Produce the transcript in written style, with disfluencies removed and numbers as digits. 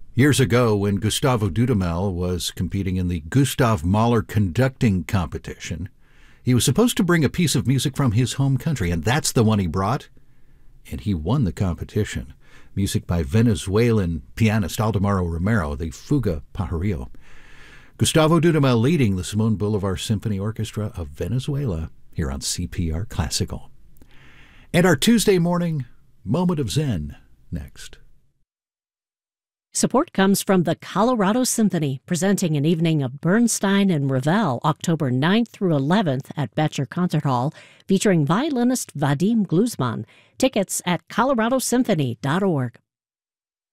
Years ago, when Gustavo Dudamel was competing in the Gustav Mahler conducting competition, he was supposed to bring a piece of music from his home country, and that's the one he brought, and he won the competition. Music by Venezuelan pianist Aldemaro Romero, the Fuga Pajarillo. Gustavo Dudamel leading the Simón Bolívar Symphony Orchestra of Venezuela here on CPR Classical. And our Tuesday morning Moment of Zen next. Support comes from the Colorado Symphony, presenting an evening of Bernstein and Ravel, October 9th through 11th at Betcher Concert Hall, featuring violinist Vadim Gluzman. Tickets at coloradosymphony.org.